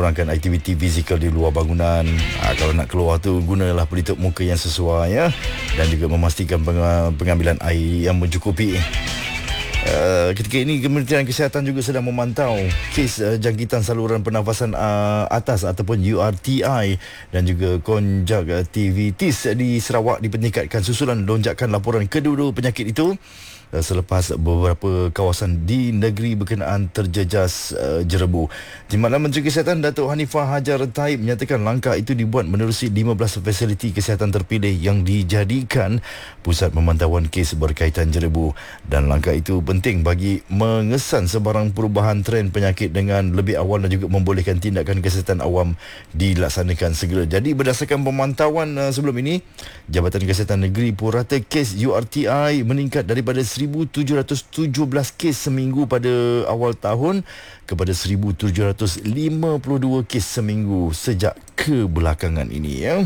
kurangkan aktiviti fizikal di luar bangunan. Kalau nak keluar tu, gunalah pelitup muka yang sesuai ya, dan juga memastikan pengambilan air yang mencukupi. Ketika ini Kementerian Kesihatan juga sedang memantau kes jangkitan saluran pernafasan atas ataupun URTI dan juga konjaktivitis di Sarawak dipeningkatkan susulan lonjakan laporan kedua-dua penyakit itu selepas beberapa kawasan di negeri berkenaan terjejas jerebu. Timbalan Menteri Kesihatan Datuk Hanifah Hajar Taib menyatakan langkah itu dibuat menerusi 15 fasiliti kesihatan terpilih yang dijadikan pusat pemantauan kes berkaitan jerebu, dan langkah itu penting bagi mengesan sebarang perubahan trend penyakit dengan lebih awal dan juga membolehkan tindakan kesihatan awam dilaksanakan segera. Jadi berdasarkan pemantauan sebelum ini, Jabatan Kesihatan Negeri purata kes URTI meningkat daripada 1,717 kes seminggu pada awal tahun kepada 1,752 kes seminggu sejak kebelakangan ini ya.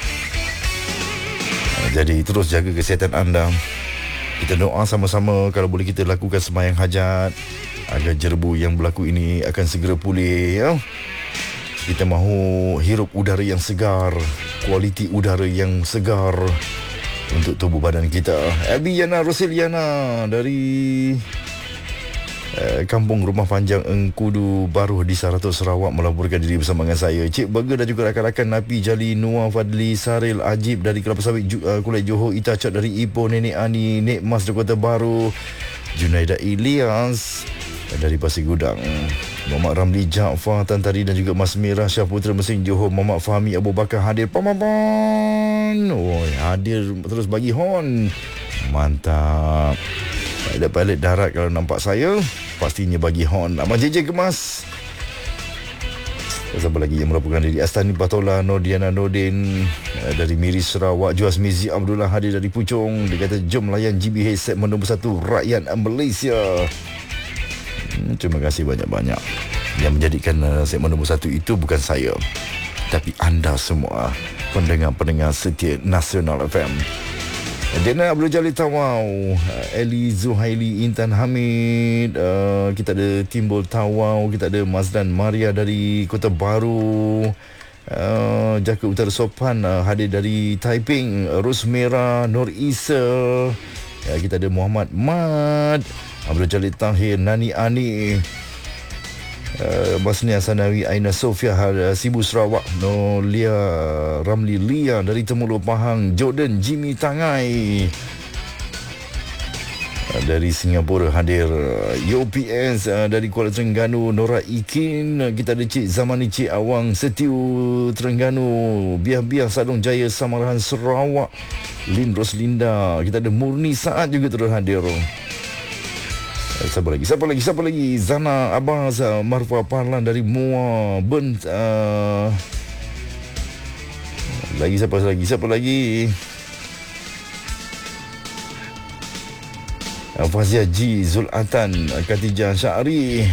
Jadi terus jaga kesihatan anda. Kita doa sama-sama kalau boleh kita lakukan sembahyang hajat agar jerebu yang berlaku ini akan segera pulih ya. Kita mahu hirup udara yang segar, kualiti udara yang segar untuk tubuh badan kita. Abi Yana Rosiliana dari Kampung Rumah Panjang Engkudu Baru di Saratul Sarawak melaporkan diri bersama dengan saya, Cik Burger, dan juga rakan-rakan Napi Jali, Nuah Fadli, Saril Ajib dari Kelapa Sawit, Kulit Johor, Itacak dari Ipoh, Nenek Ani, Nek Mas dari Kota Baru, Junaida Ilyas dari Pasir Gudang, Muhammad Ramli Jaafar Tantari dan juga Mas Mirah Syahputra Mesin Johor, Muhammad Fahmi Abu Bakar hadir. Hadir terus bagi hon. Mantap. Pilot darat kalau nampak saya pastinya bagi hon. Abang JJ Kemas. Siapa lagi yang melaporkan diri? Astani Batola, Nordiana Nordin dari Miri Sarawak, Juaz Mizi Abdullah hadir dari Puchong. Dia kata jom layan GBH segmen nombor 1 rakyat Malaysia. Terima kasih banyak-banyak. Yang menjadikan segmen nombor 1 itu bukan saya, tapi anda semua, pendengar-pendengar setia Nasional FM. Dena Abdul Jalil Tawau, Eli Zuhaili, Intan Hamid, kita ada Timbul Tawau, kita ada Mazdan Maria dari Kota Baru, Jaka Utara Sopan hadir dari Taiping, Rosmera Nur Isa, kita ada Muhammad Mad, Abdul Jalil Tahir, Nani Ani, Basnia Sanawi, Aina Sofia Sibu Sarawak, Nolia Ramli Lia dari Temulo Pahang, Jordan Jimmy Tangai dari Singapura hadir, UPS dari Kuala Terengganu, Nora Ikin, kita ada Cik Zamani, Cik Awang Setiu Terengganu, Biah-Biah Sadong Jaya Samarahan Sarawak, Lin Roslinda, kita ada Murni Saat juga terus hadir. Siapa lagi? Zana Abbas, Marfa Parlan dari Mua Ben, siapa lagi? Fazia G, Zulatan, Khatijah Syari.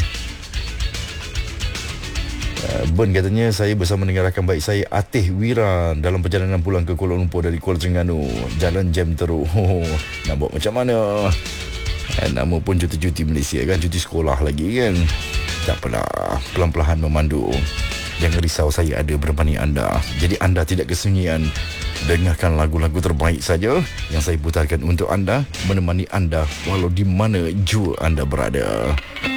Ben katanya saya bersama dengan rakan baik saya Atih Wira dalam perjalanan pulang ke Kuala Lumpur dari Kuala Terengganu. Jalan jam teruk. Nak buat macam mana? Nama pun cuti Malaysia kan, cuti sekolah lagi kan. Tak apalah, pelan-pelan memandu. Jangan risau, saya ada bersama anda. Jadi anda tidak kesunyian. Dengarkan lagu-lagu terbaik saja yang saya putarkan untuk anda, menemani anda walau di mana jua anda berada.